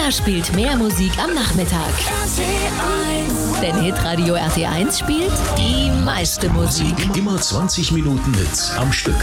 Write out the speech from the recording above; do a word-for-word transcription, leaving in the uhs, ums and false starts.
Wer spielt mehr Musik am Nachmittag? Denn Hitradio R T eins spielt die meiste Musik. Immer zwanzig Minuten Hits am Stück.